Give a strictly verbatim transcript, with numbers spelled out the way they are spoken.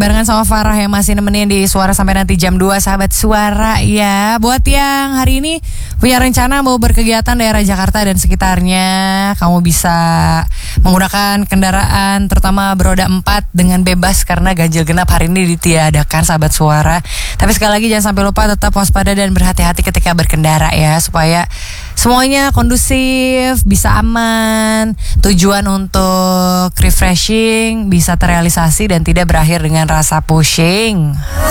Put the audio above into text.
barengan sama Farah yang masih nemenin di Suara sampai nanti jam dua, sahabat Suara ya. Buat yang hari ini punya rencana mau berkegiatan daerah Jakarta dan sekitarnya, kamu bisa menggunakan kendaraan terutama beroda empat dengan bebas karena ganjil genap hari ini ditiadakan, sahabat Suara. Tapi sekali lagi jangan sampai lupa tetap waspada dan berhati-hati ketika berkendara ya, supaya semuanya kondusif, bisa aman, tujuan untuk refreshing bisa terrealisasi dan tidak berakhir dengan rasa pusing.